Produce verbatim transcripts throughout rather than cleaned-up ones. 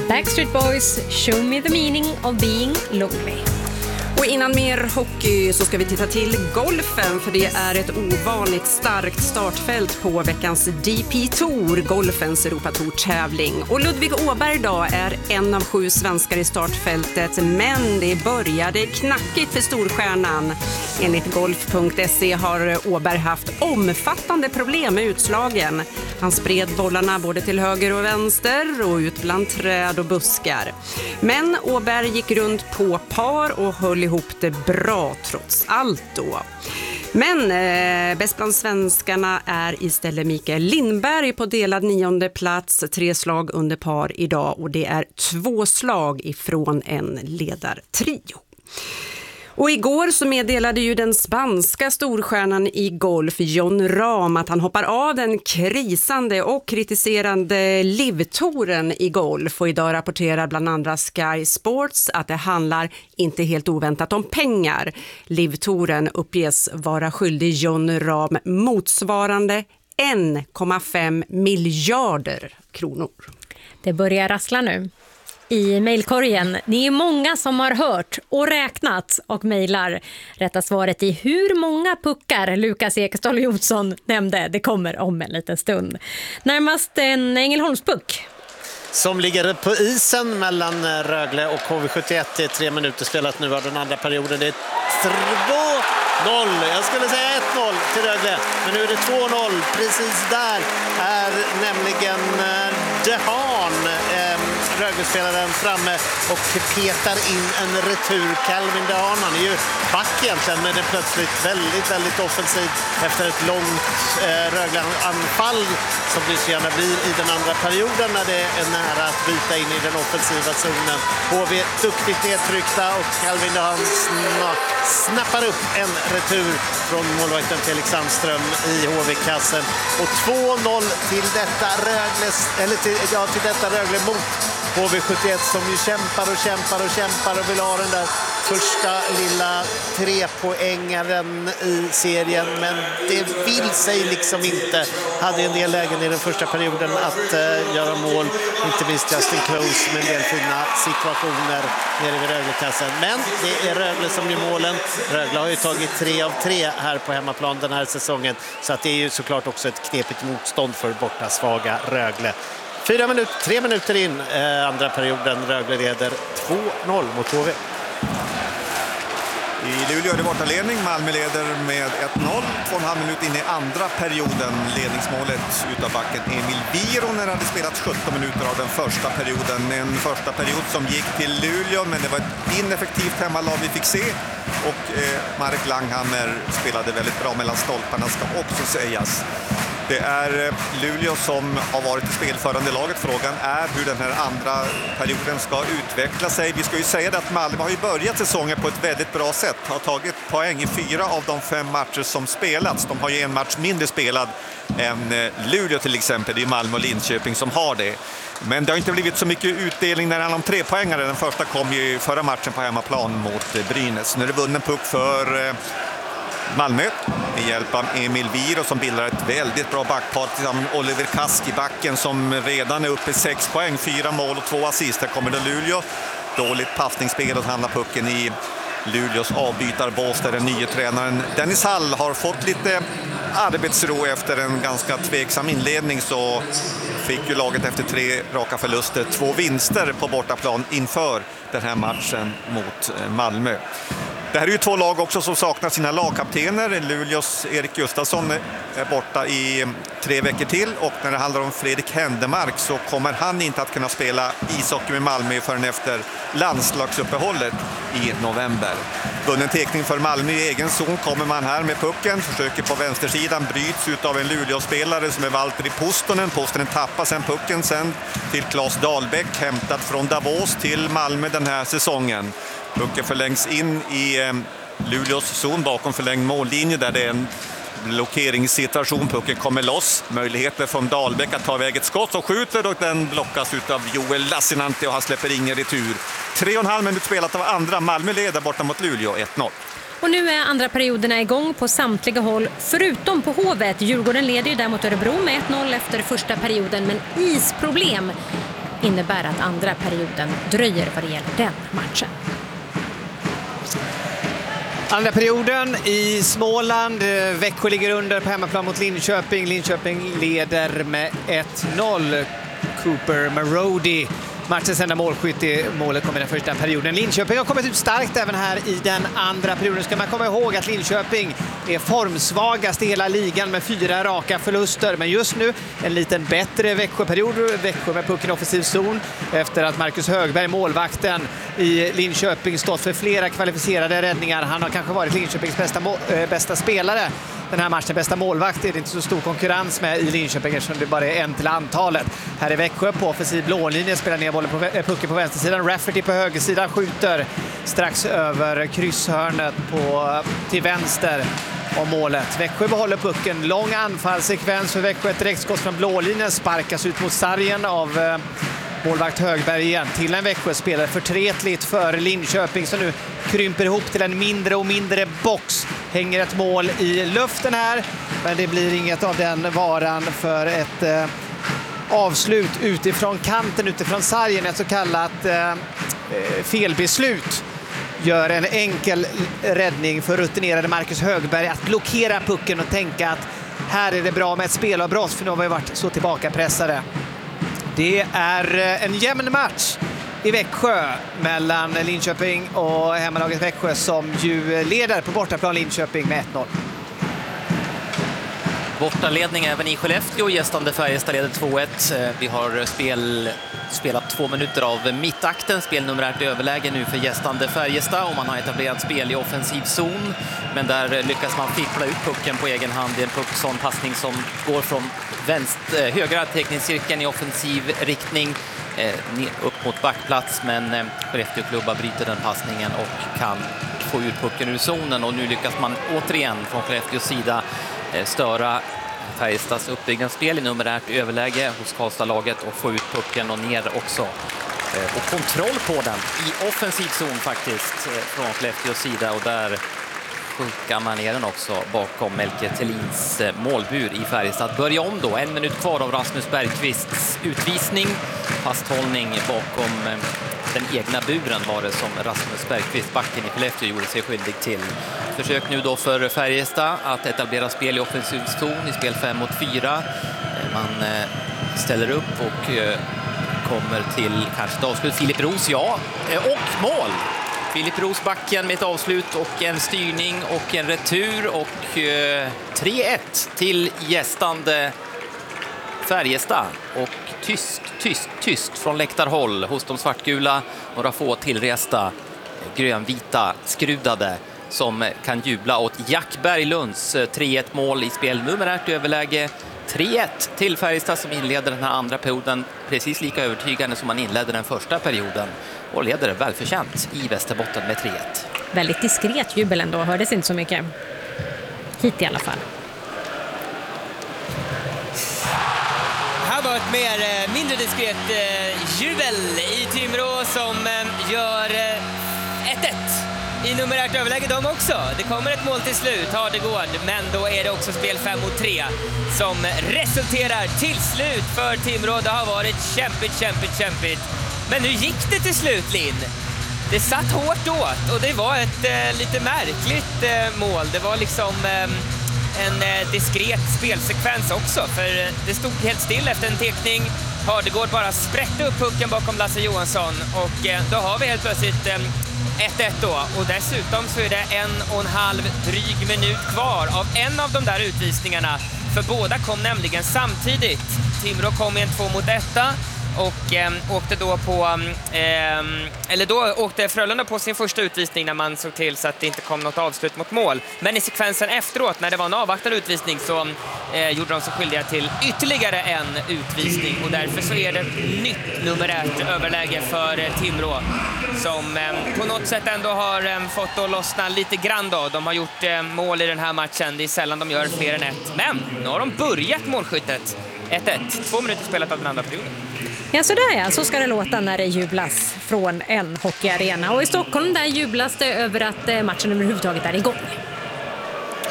Backstreet Boys, Show Me the Meaning of Being Lonely. Och innan mer hockey så ska vi titta till golfen, för det är ett ovanligt starkt startfält på veckans D P Tour, golfens Europatour-tävling. Och Ludvig Åberg idag är en av sju svenskar i startfältet, men det började knackigt för storstjärnan. Enligt golf punkt se har Åberg haft omfattande problem med utslagen. Han spred bollarna både till höger och vänster och ut bland träd och buskar. Men Åberg gick runt på par och höll ihop det bra trots allt då. Men eh, bäst bland svenskarna är istället Mikael Lindberg på delad nionde plats, tre slag under par idag, och det är två slag ifrån en ledartrio. Och igår så meddelade ju den spanska storstjärnan i golf Jon Rahm att han hoppar av den krisande och kritiserande Live-touren i golf. Och idag rapporterar bland andra Sky Sports att det handlar inte helt oväntat om pengar. Live-touren uppges vara skyldig Jon Rahm motsvarande en komma fem miljarder kronor. Det börjar rassla nu i mejlkorgen. Ni är många som har hört och räknat och mejlar. Rätta svaret i hur många puckar Lukas Ekeståhl Jonsson nämnde. Det kommer om en liten stund. Närmast en Ängelholmspuck som ligger på isen mellan Rögle och H V sjuttioett. Det är tre minuter spelat nu av den andra perioden. Det är två noll. Jag skulle säga ett noll till Rögle. Men nu är det två noll. Precis där är nämligen Dehan, eh, Rögle-spelaren, framme och petar in en retur. Calvin Dehan, han är ju back egentligen, men det är plötsligt väldigt, väldigt offensivt efter ett långt eh, Rögle-anfall som det så gärna blir i den andra perioden när det är nära att byta in i den offensiva zonen. H V duktigt nedtryckta och Calvin Dehan sna, snappar upp en retur från målvakten Felix Sandström i H V-kassen. Och två noll till detta Rögle, eller till, ja, till detta Rögle mot H V sjuttioett som ju kämpar och kämpar och kämpar och vill ha den där första lilla trepoängaren i serien, men det vill sig liksom inte. Hade en del lägen i den första perioden att uh, göra mål, inte minst Justin Close med en del fina situationer nere vid Rögle-kassen. Men det är Rögle som gör målen. Rögle har ju tagit tre av tre här på hemmaplan den här säsongen, så att det är ju såklart också ett knepigt motstånd för borta svaga Rögle. Fyra minuter, tre minuter in eh, andra perioden. Rögle leder två noll mot H V. I Luleå är det bortaledning. Malmö leder med ett noll. Två och en halv minut in i andra perioden. Ledningsmålet utav backen Emil Vironen hade spelat sjutton minuter av den första perioden. En första period som gick till Luleå, men det var ett ineffektivt hemmalag vi fick se. Och eh, Marek Langhammer spelade väldigt bra mellan stolparna, ska också sägas. Det är Luleå som har varit i spelförande laget. Frågan är hur den här andra perioden ska utveckla sig. Vi ska ju säga att Malmö har ju börjat säsongen på ett väldigt bra sätt. Har tagit poäng i fyra av de fem matcher som spelats. De har ju en match mindre spelad än Luleå till exempel. Det är Malmö och Linköping som har det. Men det har inte blivit så mycket utdelning när det handlar om trepoängare. Den första kom ju förra matchen på hemmaplan mot Brynäs. Nu är det vunnen puck för Malmö med hjälp av Emil Viro som bildar ett väldigt bra backpar tillsammans med Oliver Kask i backen som redan är uppe i sex poäng, fyra mål och två assist. Här kommer det Luleå. Dåligt passningsspel och hamnar pucken i Luleås avbytarbås där den nya tränaren Dennis Hall har fått lite arbetsro efter en ganska tveksam inledning, så fick ju laget efter tre raka förluster två vinster på bortaplan inför den här matchen mot Malmö. Det här är ju två lag också som saknar sina lagkaptener. Luleås Erik Gustafsson är borta i tre veckor till, och när det handlar om Fredrik Händemark så kommer han inte att kunna spela ishockey med Malmö förrän efter landslagsuppehållet i november. Vunnen tekning för Malmö i egen zon kommer man här med pucken. Försöker på vänstersidan, bryts ut av en Luleå-spelare som är Valtteri Pustonen. Pustonen tappar sen pucken sen till Claes Dahlbäck, hämtat från Davos till Malmö den här säsongen. Pucken förlängs in i eh, Luleås zon bakom förlängd mållinje där det är en blockeringssituation. Pucken kommer loss. Möjligheter från Dahlbäck att ta iväg ett skott och skjuter, och den blockas av Joel Lassinantti och han släpper ingen retur. Tre och en halv minut spelat av andra. Malmö leder borta mot Luleå ett noll. Och nu är andra perioderna igång på samtliga håll förutom på Hovet. Djurgården leder ju där mot Örebro med ett noll efter första perioden, men isproblem innebär att andra perioden dröjer vad det gäller den matchen. Andra perioden i Småland. Växjö ligger under på hemmaplan mot Linköping. Linköping leder med ett noll. Cooper Marody, matchens enda målskytt i målet kom i den första perioden. Linköping har kommit ut starkt även här i den andra perioden. Ska man komma ihåg att Linköping är formsvagast i hela ligan med fyra raka förluster. Men just nu en liten bättre Växjö-period. Växjö med pucken i offensiv zon efter att Marcus Högberg, målvakten i Linköping, stått för flera kvalificerade räddningar. Han har kanske varit Linköpings bästa, äh, bästa spelare den här matchen. Bästa målvakt är det inte så stor konkurrens med i Linköping eftersom det bara är en till antalet. Här är Växjö på offensiv blålinje, spelar ner bollen på äh, pucken på vänstersidan. Rafferty på högersidan skjuter strax över krysshörnet på, till vänster om målet. Växjö behåller pucken. Lång anfallssekvens för Växjö. Ett direktskott från blålinjen sparkas ut mot sargen av eh, målvakt Högberg igen. Till en Växjö spelar förtretligt för Linköping som nu krymper ihop till en mindre och mindre box. Hänger ett mål i luften här, men det blir inget av den varan för ett eh, avslut utifrån kanten, utifrån sargen. Ett så kallat eh, felbeslut gör en enkel räddning för rutinerade Marcus Högberg att blockera pucken och tänka att här är det bra med ett spelavbrott, för nu har vi varit så tillbakapressade. Det är en jämn match i Växjö mellan Linköping och hemmalaget Växjö som ju leder på bortaplan Linköping med ett noll. Bortaledning även i Skellefteå. Gästande Färjestad leder två ett. Vi har spel, spelat två minuter av mittakten. Spelnumerärt överläge nu för gästande Färjestad och man har etablerat spel i offensiv zon. Men där lyckas man fippla ut pucken på egen hand i en puck, passning som går från vänster, högra teckningscirkeln i offensiv riktning eh, upp mot backplats. Men eh, Skellefteå-klubba bryter den passningen och kan få ut pucken ur zonen. Och nu lyckas man återigen från Skellefteås sida störa Färjestads uppbyggnadsspel i numerärt överläge hos Karlstad-laget och få ut pucken och ner också. Och kontroll på den i offensiv zon faktiskt från Skellefteås sida, och där skickar man ner den också bakom Melke Thelins målbur i Färjestad. Börja om då, en minut kvar av Rasmus Bergqvists utvisning. Fasthållning bakom den egna buren var det som Rasmus Bergqvist, backen i Skellefteå, gjorde sig skyldig till. Försök nu då för Färjestad att etablera spel i offensiv zon i spel fem mot fyra. Man ställer upp och kommer till kanske ett avslut. Filip Roos, ja, och mål! Filip Roos backen med ett avslut och en styrning och en retur och tre ett till gästande Färjestad. Och tyst, tyst, tyst från läktarhåll hos de svartgula. Några få tillresta grönvita skrudade som kan jubla åt Jack Berglunds tre ett mål i spel numerärt överläge. tre ett till Färjestad som inleder den här andra perioden precis lika övertygande som man inledde den första perioden och leder välförtjänt i Västerbotten med tre ett. Väldigt diskret jubel ändå, hördes inte så mycket. Hit i alla fall. Här var ett mer, mindre diskret jubel i Timrå som gör ett ett. I numerärt överläge de också. Det kommer ett mål till slut, Hardegård, men då är det också spel fem mot tre som resulterar till slut för Timrå. Det har varit kämpigt, kämpigt, kämpigt. Men nu gick det till slut, Linn. Det satt hårt åt och det var ett eh, lite märkligt eh, mål. Det var liksom eh, en eh, diskret spelsekvens också, för det stod helt still efter en teckning. Hardegård bara spräckte upp pucken bakom Lasse Johansson och eh, då har vi helt plötsligt eh, ett ett då, och dessutom så är det en och en halv dryg minut kvar av en av de där utvisningarna, för båda kom nämligen samtidigt. Timrå kom i en två mot etta och eh, åkte då på eh, eller då åkte Frölunda på sin första utvisning när man såg till så att det inte kom något avslut mot mål. Men i sekvensen efteråt, när det var en avvaktad utvisning, så eh, gjorde de sig skyldiga till ytterligare en utvisning, och därför så är det nytt numerärt överläge för eh, Timrå som eh, på något sätt ändå har eh, fått att lossna lite grann då. De har gjort eh, mål i den här matchen, det är sällan de gör fler än ett, men nu har de börjat målskyttet. ett ett, två minuter spelat av den andra perioden. Ja, så där ja, så ska det låta när det jublas från en hockeyarena. Och i Stockholm där jublas det över att matchen överhuvudtaget är igång.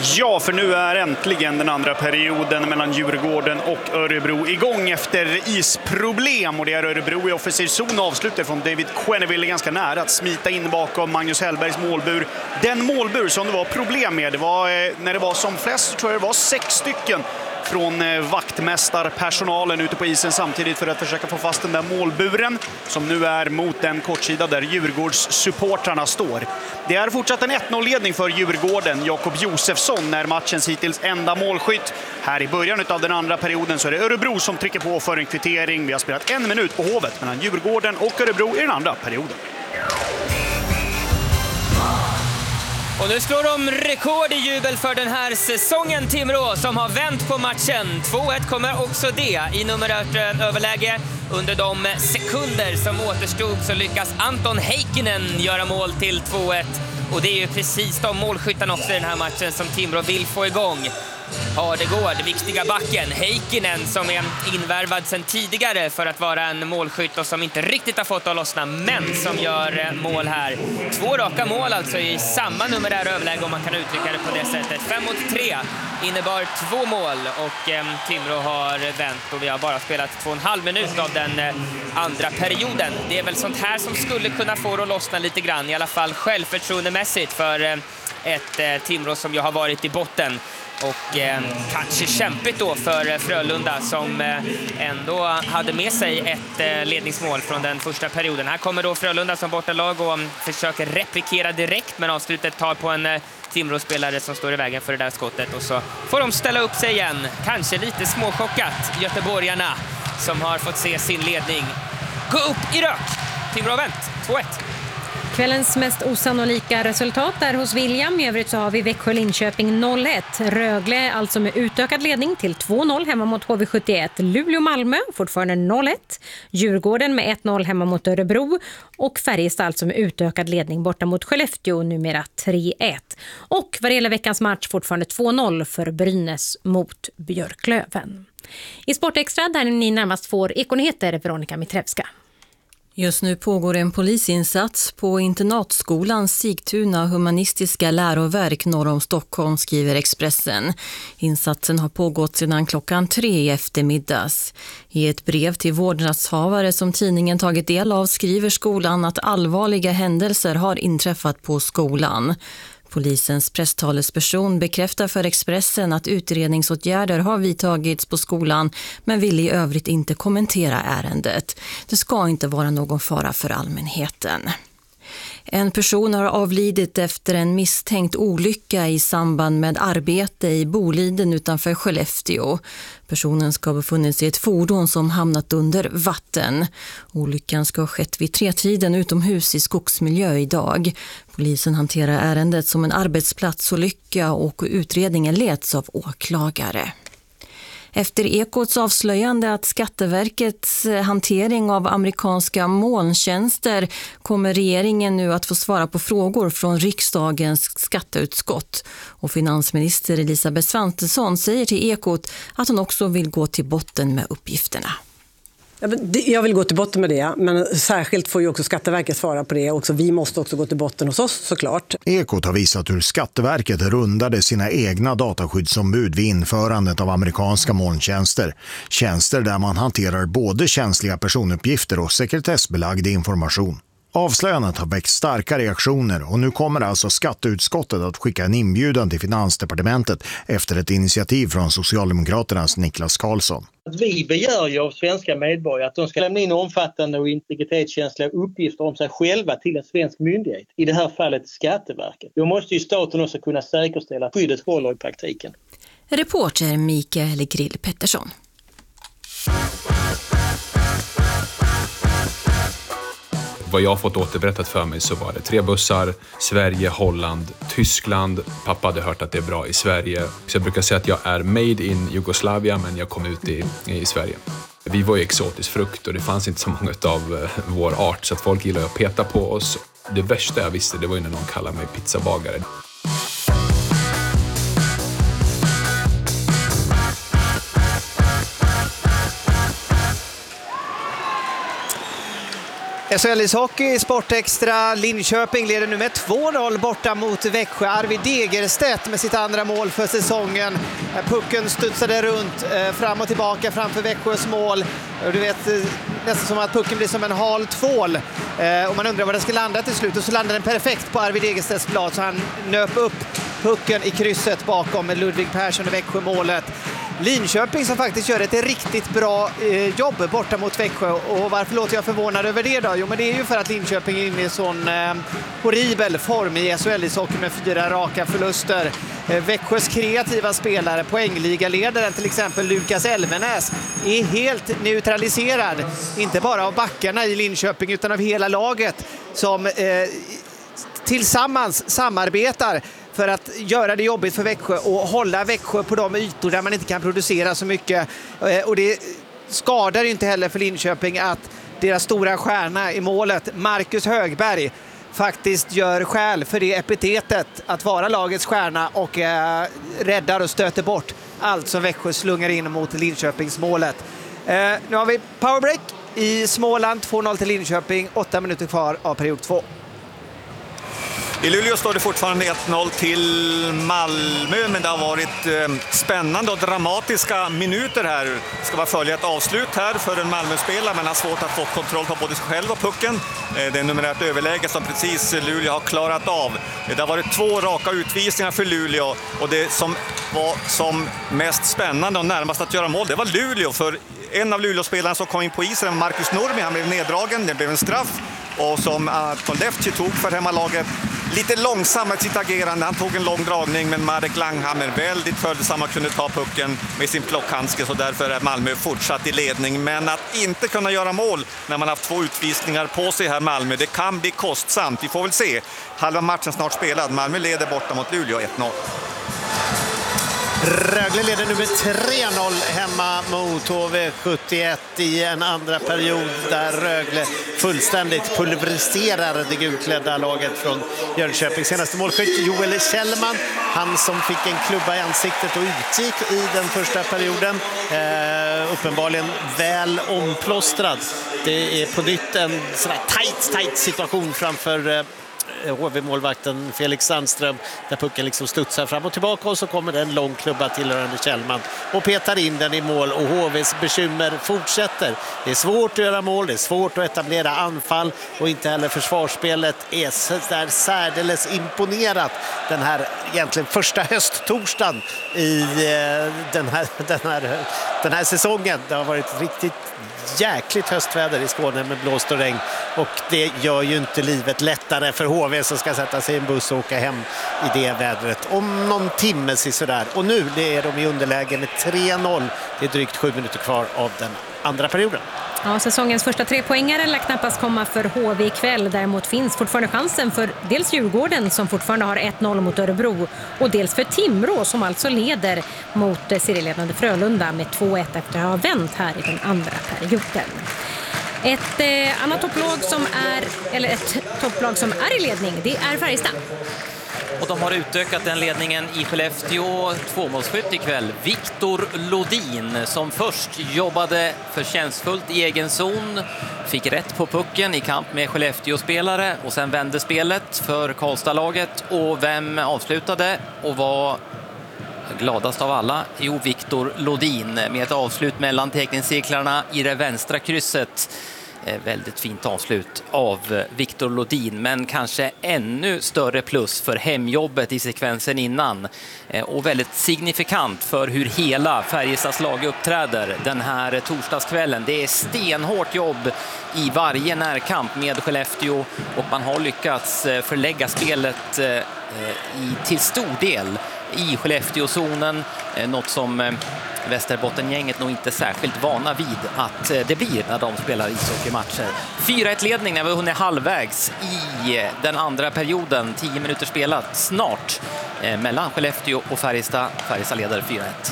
Ja, för nu är äntligen den andra perioden mellan Djurgården och Örebro igång efter isproblem. Och det är Örebro i offensiv zon, avslutar från David Quenneville ganska nära att smita in bakom Magnus Hellbergs målbur. Den målbur som det var problem med, det var när det var som flest, så tror jag det var sex stycken från vaktmästarpersonalen ute på isen samtidigt för att försöka få fast den där målburen som nu är mot den kortsida där Djurgårdssupportrarna står. Det är fortsatt en ett noll-ledning för Djurgården. Jakob Josefsson är matchens hittills enda målskytt. Här i början av den andra perioden så är det Örebro som trycker på för en kvittering. Vi har spelat en minut på Hovet mellan Djurgården och Örebro i den andra perioden. Och nu slår de rekord i jubel för den här säsongen, Timrå, som har vänt på matchen. två ett kommer också det i numerärt överläge. Under de sekunder som återstod så lyckas Anton Heikkinen göra mål till två ett. Och det är ju precis de målskyttarna också i den här matchen som Timrå vill få igång. Ja, det går. Det viktiga backen. Heikkinen som är invärvad sedan tidigare för att vara en målskytt och som inte riktigt har fått att lossna, men som gör mål här. Två raka mål alltså i samma numerär överläge, om man kan uttrycka det på det sättet. Fem mot tre innebar två mål och eh, Timrå har vänt och vi har bara spelat två och en halv minut av den eh, andra perioden. Det är väl sånt här som skulle kunna få att lossna lite grann, i alla fall självförtroendemässigt för eh, ett eh, Timrå som ju har varit i botten. Och eh, kanske kämpigt då för Frölunda som eh, ändå hade med sig ett eh, ledningsmål från den första perioden. Här kommer då Frölunda som bortalag och um, försöker replikera direkt, men avslutet tar på en eh, Timrå-spelare som står i vägen för det där skottet. Och så får de ställa upp sig igen. Kanske lite småchockat, göteborgarna som har fått se sin ledning gå upp i rök. Timrå har vänt, två ett. Kvällens mest osannolika resultat är hos William. I övrigt så har vi Växjö-Linköping noll ett. Rögle alltså med utökad ledning till två noll hemma mot H V sjuttioett. Luleå-Malmö fortfarande noll ett. Djurgården med ett noll hemma mot Örebro. Och Färjestad alltså med utökad ledning borta mot Skellefteå, numera tre ett. Och vad det gäller veckans match fortfarande två noll för Brynäs mot Björklöven. I Sportextra där ni närmast får Ekonyheter, Veronica Mitrevska. Just nu pågår en polisinsats på internatskolan Sigtuna humanistiska läroverk norr om Stockholm, skriver Expressen. Insatsen har pågått sedan klockan tre i eftermiddags. I ett brev till vårdnadshavare som tidningen tagit del av skriver skolan att allvarliga händelser har inträffat på skolan. Polisens presstalesperson bekräftar för Expressen att utredningsåtgärder har vidtagits på skolan, men vill i övrigt inte kommentera ärendet. Det ska inte vara någon fara för allmänheten. En person har avlidit efter en misstänkt olycka i samband med arbete i Boliden utanför Skellefteå. Personen ska ha befunnit sig i ett fordon som hamnat under vatten. Olyckan ska ha skett vid tretiden utomhus i skogsmiljö idag. Polisen hanterar ärendet som en arbetsplatsolycka och utredningen leds av åklagare. Efter Ekots avslöjande att Skatteverkets hantering av amerikanska molntjänster kommer regeringen nu att få svara på frågor från riksdagens skatteutskott. Och finansminister Elisabeth Svantesson säger till Ekot att hon också vill gå till botten med uppgifterna. Jag vill gå till botten med det, men särskilt får ju också Skatteverket svara på det. Också vi måste också gå till botten hos oss, såklart. Ekot har visat hur Skatteverket rundade sina egna dataskyddsombud vid införandet av amerikanska molntjänster. Tjänster där man hanterar både känsliga personuppgifter och sekretessbelagd information. Avslöjandet har väckt starka reaktioner och nu kommer alltså skatteutskottet att skicka en inbjudan till Finansdepartementet efter ett initiativ från Socialdemokraternas Niklas Karlsson. Vi begär ju av svenska medborgare att de ska lämna in omfattande och integritetskänsliga uppgifter om sig själva till en svensk myndighet. I det här fallet Skatteverket. Då måste ju staten också kunna säkerställa att skyddet håller i praktiken. Reporter Mikael Grill Pettersson. Vad jag har fått återberättat för mig så var det tre bussar, Sverige, Holland, Tyskland. Pappa hade hört att det är bra i Sverige. Så jag brukar säga att jag är made in Jugoslavia, men jag kom ut i, i Sverige. Vi var ju exotisk frukt och det fanns inte så många av vår art så att folk gillade att peta på oss. Det värsta jag visste det var ju när någon kallade mig pizzabagare. S H L-ishockey, Sportextra. Linköping leder nu med två noll borta mot Växjö. Arvid Degerstedt med sitt andra mål för säsongen. Pucken studsade runt eh, fram och tillbaka framför Växjös mål. Och du vet, eh, nästan som att pucken blir som en hal tvål. Eh, och man undrar var den ska landa till slut. Och så landade den perfekt på Arvid Degerstedts blad. Så han nöp upp pucken i krysset bakom Ludvig Persson i Växjö-målet. Linköping som faktiskt gör ett riktigt bra eh, jobb borta mot Växjö. Och varför låter jag förvånad över det då? Jo, men det är ju för att Linköping är inne i sån eh, horribel form i S H L-ishockey med fyra raka förluster. Eh, Växjös kreativa spelare, poängligaledaren till exempel Lukas Elvenäs, är helt neutraliserad. Inte bara av backarna i Linköping utan av hela laget som eh, tillsammans samarbetar för att göra det jobbigt för Växjö och hålla Växjö på de ytor där man inte kan producera så mycket. Och det skadar inte heller för Linköping att deras stora stjärna i målet, Marcus Högberg, faktiskt gör skäl för det epitetet att vara lagets stjärna och eh, räddar och stöter bort allt som Växjö slungar in mot Linköpings målet. Eh, nu har vi powerbreak i Småland, två noll till Linköping, åtta minuter kvar av period två. I Luleå står det fortfarande ett noll till Malmö, men det har varit eh, spännande och dramatiska minuter här. Det ska vara följa ett avslut här för en Malmö-spelare, men har svårt att få kontroll på både sig själv och pucken. Eh, det är numerärt överläge som precis Luleå har klarat av. Det har varit två raka utvisningar för Luleå, och det som var som mest spännande och närmast att göra mål, det var Luleå. För en av Luleå-spelarna som kom in på isen, Marcus Normi, han blev neddragen, det blev en straff. Och som Anton Lefty tog för hemmalaget lite långsamt med sitt agerande. Han tog en lång dragning, men Marek Langhammer väldigt följsam och kunde ta pucken med sin plockhandske, så därför är Malmö fortsatt i ledning. Men att inte kunna göra mål när man haft två utvisningar på sig här Malmö, det kan bli kostsamt. Vi får väl se. Halva matchen snart spelad. Malmö leder borta mot Luleå ett noll. Rögle leder nu med tre noll hemma mot H V sjuttioett i en andra period där Rögle fullständigt pulveriserar det gulklädda laget från Jönköping. Senaste målskytt Joel Kjellman, han som fick en klubba i ansiktet och utgick i den första perioden. Eh, uppenbarligen väl omplåstrad. Det är på nytt en sån här tight, tight situation framför eh, H V-målvakten Felix Sandström, där pucken liksom studsar fram och tillbaka, och så kommer det en lång klubba tillhörande Kjellman och petar in den i mål, och H V:s bekymmer fortsätter. Det är svårt att göra mål, det är svårt att etablera anfall, och inte heller försvarsspelet är så där särdeles imponerat den här egentligen första hösttorsdagen i den här, den här, den här säsongen. Det har varit riktigt jäkligt höstväder i Skåne med blåst och regn, och det gör ju inte livet lättare för H V som ska sätta sig i en buss och åka hem i det vädret om någon timme sådär. Och nu är de i underläge med tre noll. Det är drygt sju minuter kvar av den andra perioden. Ja, säsongens första tre poängare lär knappast komma för H V ikväll. Däremot finns fortfarande chansen för dels Djurgården som fortfarande har ett noll mot Örebro, och dels för Timrå som alltså leder mot serieledande Frölunda med två ett efter att ha vänt här i den andra perioden. Ett eh, annat topplag som är eller ett topplag som är i ledning, det är Färjestad. Och de har utökat den ledningen i Skellefteå. Tvåmålsskytt ikväll, Viktor Lodin, som först jobbade förtjänstfullt i egen zon, fick rätt på pucken i kamp med Skellefteå-spelare, och sen vände spelet för Karlstad-laget. Och vem avslutade och var gladast av alla? Jo, Viktor Lodin med ett avslut mellan teckningscirklarna i det vänstra krysset. Väldigt fint avslut av Viktor Lodin, men kanske ännu större plus för hemjobbet i sekvensen innan, och väldigt signifikant för hur hela Färjestads lag uppträder den här torsdagskvällen. Det är stenhårt jobb i varje närkamp med Skellefteå, och man har lyckats förlägga spelet i, till stor del i Skellefteå-zonen, något som Västerbottengänget nog inte särskilt vana vid att det blir när de spelar ishockeymatcher. fyra ett ledning när vi har hunnit halvvägs i den andra perioden. tio minuter spelat snart mellan Skellefteå och Färjestad. Färjestad leder fyra ett.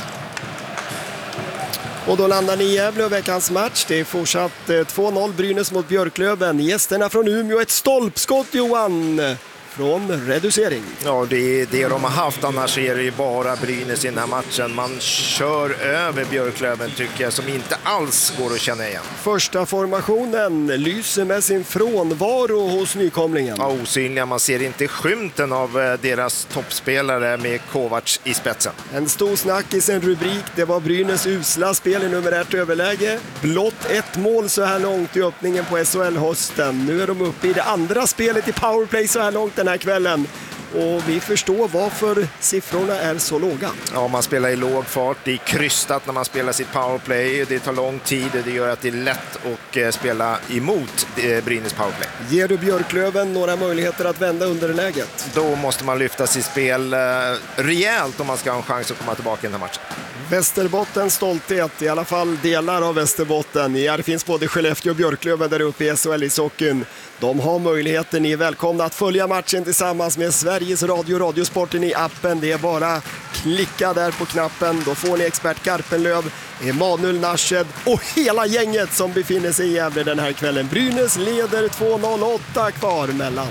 Och då landar ni i Gävle och veckans match. Det är fortsatt två noll Brynäs mot Björklöven. Gästerna från Umeå, ett stolpskott Johan. från reducering. Ja, det är det de har haft, annars är det ju bara Brynäs i den här matchen. Man kör över Björklöven tycker jag, som inte alls går att känna igen. Första formationen lyser med sin frånvaro hos nykomlingen. Ja, osynliga, man ser inte skymten av deras toppspelare med Kovacs i spetsen. En stor snackis, en rubrik, det var Brynäs usla spel i numerärt överläge. Blott ett mål så här långt i öppningen på S H L-hösten. Nu är de uppe i det andra spelet i powerplay så här långt den här kvällen. Och vi förstår varför siffrorna är så låga. Ja, man spelar i låg fart. Det är krystat när man spelar sitt powerplay. Det tar lång tid och det gör att det är lätt att spela emot Brynäs powerplay. Ger du Björklöven några möjligheter att vända underläget? Då måste man lyfta sitt spel rejält om man ska ha en chans att komma tillbaka i den här matchen. Västerbottens stolthet, i alla fall delar av Västerbotten. Här finns både Skellefteå och Björklöven där uppe i S H L-ishockeyn. De har möjligheten, ni är välkomna att följa matchen tillsammans med Sveriges Radio Radiosporten i appen. Det är bara klicka där på knappen, då får ni expert Garpenlöv, Emanuel Narshed och hela gänget som befinner sig i Gävle den här kvällen. Brynäs leder två noll åtta kvar mellan.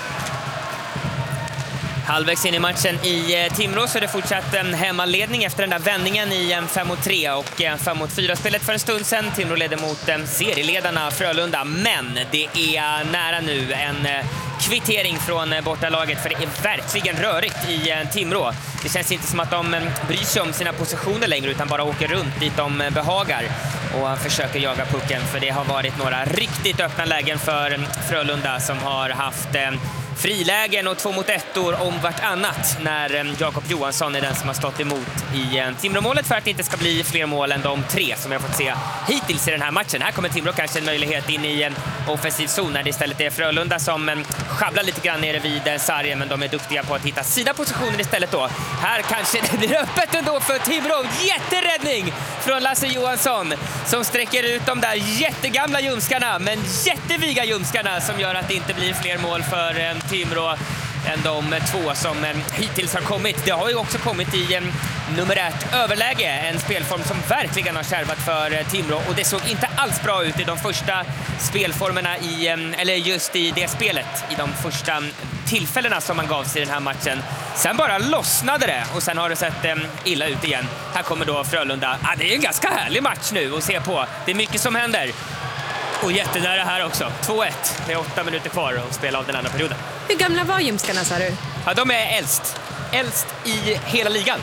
Halvvägs in i matchen i Timrå så är det fortsatt en hemmaledning efter den där vändningen i fem mot tre och fem mot fyra-spelet för en stund sedan. Timrå leder mot serieledarna Frölunda, men det är nära nu en kvittering från bortalaget, för det är verkligen rörigt i Timrå. Det känns inte som att de bryr sig om sina positioner längre utan bara åker runt dit de behagar och försöker jaga pucken, för det har varit några riktigt öppna lägen för Frölunda som har haft frilägen och två mot ettor om vartannat när Jakob Johansson är den som har stått emot i Timrå-målet för att det inte ska bli fler mål än de tre som jag fått se hittills i den här matchen. Här kommer Timrå kanske en möjlighet in i en offensiv zon när det istället är Frölunda som schabblar lite grann nere vid sargen, men de är duktiga på att hitta sina positioner istället då. Här kanske det blir öppet ändå för Timrå. Jätteräddning från Lasse Johansson som sträcker ut de där jättegamla ljumskarna, men jätteviga ljumskarna som gör att det inte blir fler mål för Timrå än de två som hittills har kommit. Det har ju också kommit i numerärt överläge, en spelform som verkligen har kärvat för Timrå, och det såg inte alls bra ut i de första spelformerna i, eller just i det spelet, i de första tillfällena som man gav sig i den här matchen. Sen bara lossnade det och sen har det sett illa ut igen. Här kommer då Frölunda. Ah, det är en ganska härlig match nu att se på. Det är mycket som händer. Och jättenära här också. två ett. Det är åtta minuter kvar att spela av den andra perioden. Hur gamla var ljumskarna, sa du? Ja, de är äldst. Äldst i hela ligan.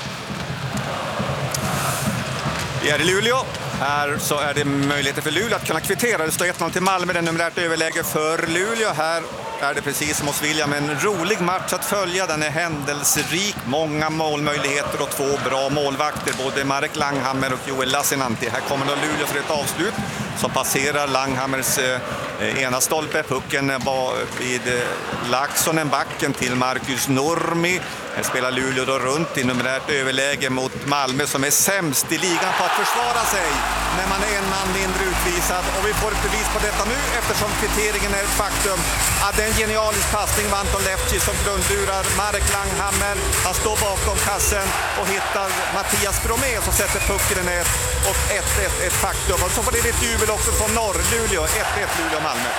Vi är i Luleå. Här så är det möjligheter för Luleå att kunna kvittera. Det står ett noll till Malmö, den numerärt överläge för Luleå. Här är det precis som hos William, en rolig match att följa. Den är händelserik, många målmöjligheter och två bra målvakter, både Marek Langhammer och Joel Lassinantti. Här kommer då Luleå för ett avslut som passerar Langhammers eh, ena stolpe. Pucken var vid eh, Laxonen, backen till Marcus Nurmi. Här spelar Luleå då runt i numerärt överläge mot Malmö som är sämst i ligan på att försvara sig när man är en man mindre utvisad. Och vi får ett bevis på detta nu eftersom kvitteringen är ett faktum. Ja, det är en genialisk passning med Anton Lefci som grundlurar Marek Langhammer. Han står bakom kassen och hittar Mattias Bromé som sätter pucken i nät. Och ett ett ett faktum. Och så får det lite jubel också från norr. Luleå, ett ett Luleå-Malmö.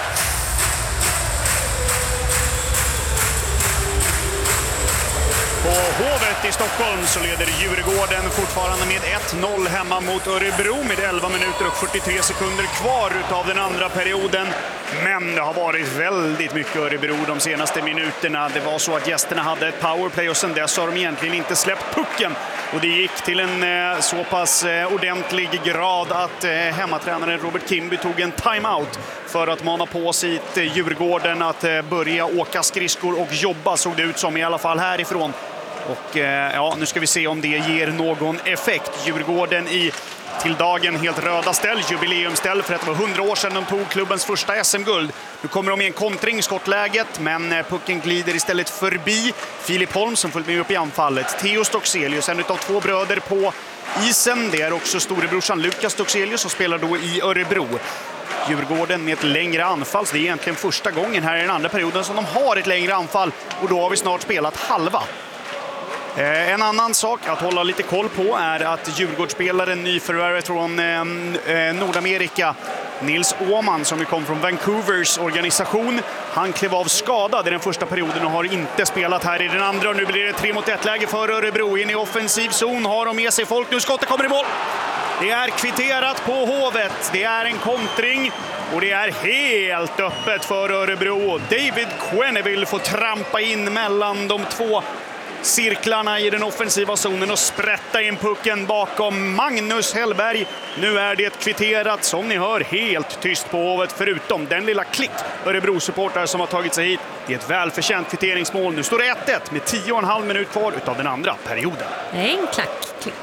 På Hovet i Stockholm så leder Djurgården fortfarande med ett noll hemma mot Örebro med elva minuter och fyrtiotre sekunder kvar utav den andra perioden. Men det har varit väldigt mycket Örebro de senaste minuterna. Det var så att gästerna hade ett powerplay och sen dess har de egentligen inte släppt pucken. Och det gick till en eh, så pass eh, ordentlig grad att eh, hemmatränaren Robert Kimby tog en timeout för att mana på sitt eh, Djurgården att eh, börja åka skridskor och jobba, såg det ut som i alla fall härifrån. Och eh, ja, nu ska vi se om det ger någon effekt. Djurgården i till dagen helt röda ställ, jubileumställ för att det var hundra år sedan de tog klubbens första S M-guld. Nu kommer de i en kontring i skottläget, men pucken glider istället förbi Filip Holm som följt med upp i anfallet. Theo Stockselius, en av två bröder på isen. Det är också storebrorsan Lukas Stockselius som spelar då i Örebro. Djurgården med ett längre anfall, så det är egentligen första gången här i den andra perioden som de har ett längre anfall, och då har vi snart spelat halva. En annan sak att hålla lite koll på är att Djurgårdsspelaren, nyförvärvet från eh, Nordamerika, Nils Åhman som ju kom från Vancouvers organisation. Han klev av skadad i den första perioden och har inte spelat här i den andra. Och nu blir det tre mot ett läge för Örebro. In i offensiv zon, har de med sig folk. Nu skottet kommer i mål. Det är kvitterat på Hovet. Det är en kontring och det är helt öppet för Örebro. David Quenneville får trampa in mellan de två cirklarna i den offensiva zonen och sprätta in pucken bakom Magnus Hellberg. Nu är det kvitterat, som ni hör, helt tyst på Hovet förutom den lilla klick Örebro-supportrar som har tagit sig hit. Det är ett välförtjänt kvitteringsmål. Nu står det ett ett med tio och en halv minut kvar utav den andra perioden. En klack, klick.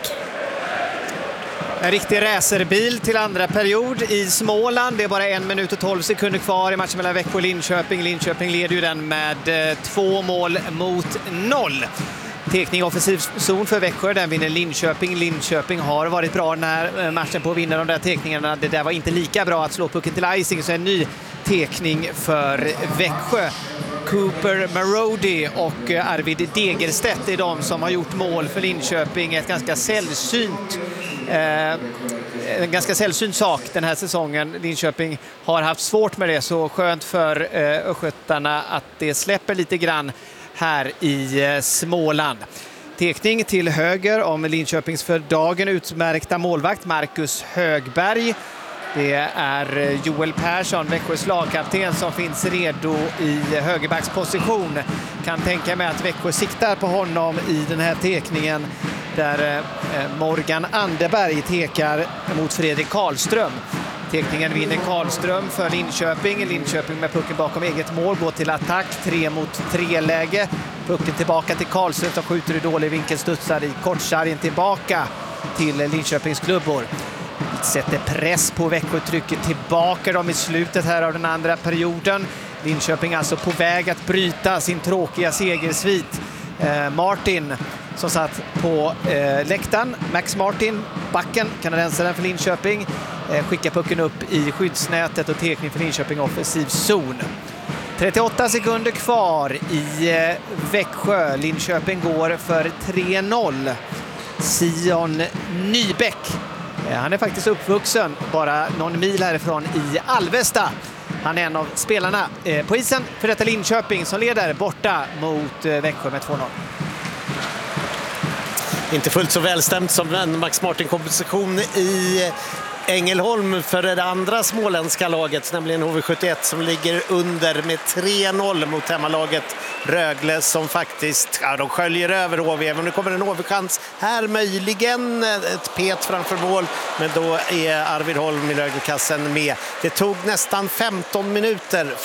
En riktig racerbil till andra period i Småland. Det är bara en minut och tolv sekunder kvar i matchen mellan Växjö och Linköping. Linköping leder ju den med två mål mot noll. Tekning offensiv zon för Växjö, den vinner Linköping. Linköping har varit bra den här matchen på att vinna de där tekningarna. Det där var inte lika bra att slå pucken till icing, så en ny tekning för Växjö. Cooper Marody och Arvid Degerstedt är de som har gjort mål för Linköping. Ett ganska sällsynt eh, en ganska sällsynt sak den här säsongen. Linköping har haft svårt med det, så skönt för eh, östgötarna att det släpper lite grann här i eh, Småland. Tekning till höger om Linköpings för dagen utmärkta målvakt Marcus Högberg. Det är Joel Persson, Växjös lagkapten, som finns redo i högerbacksposition. Kan tänka mig att Växjö siktar på honom i den här tekningen, där Morgan Anderberg tekar mot Fredrik Karlström. Tekningen vinner Karlström för Linköping. Linköping med pucken bakom eget mål går till attack. Tre mot tre läge. Pucken tillbaka till Karlström som skjuter i dålig vinkel, studsar i kortsargen tillbaka till Linköpings klubbor. Sätter press på Växjö, trycker tillbaka dem i slutet här av den andra perioden. Linköping alltså på väg att bryta sin tråkiga segersvit. Eh, Martin som satt på eh, läktaren. Max Martin, backen, kanadensaren för Linköping. Eh, skickar pucken upp i skyddsnätet och tekning för Linköping offensiv zon. trettioåtta sekunder kvar i eh, Växjö. Linköping går för tre noll. Sion Nybäck. Han är faktiskt uppvuxen bara någon mil härifrån i Alvesta. Han är en av spelarna på isen för detta Linköping som leder borta mot Växjö med två noll. Inte fullt så välstämt som en Max Martin-komposition i Ängelholm för det andra småländska laget, nämligen H V sjuttioett, som ligger under med tre noll mot hemmalaget Rögle, som faktiskt, ja, de sköljer över H V. Men nu kommer en H V-chans här, möjligen ett pet framför mål, men då är Arvid Holm i Röglekassen med. Det tog nästan femton minuter